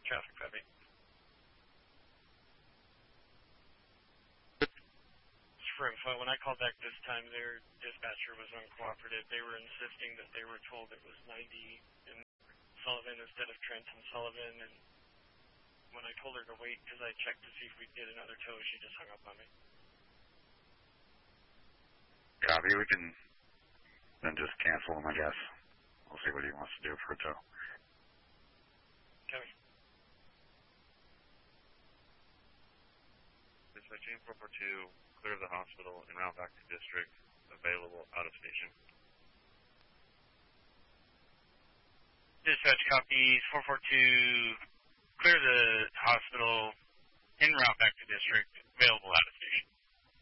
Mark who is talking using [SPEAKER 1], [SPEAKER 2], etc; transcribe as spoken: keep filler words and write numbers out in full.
[SPEAKER 1] traffic, Peppy. For info, when I called back this time, their dispatcher was uncooperative. They were insisting that they were told it was ninety in Sullivan instead of Trent and Sullivan, and when I told her to wait because I checked to see if we'd get another tow, she just hung up on me.
[SPEAKER 2] Copy, we can then just cancel him, I guess. We'll see what he wants to do for a tow.
[SPEAKER 1] Copy.
[SPEAKER 3] Dispatching four four two, clear of the hospital and route back to district, available out of station.
[SPEAKER 1] Dispatch copies, four four two, clear the hospital, en route back to district, available out of station.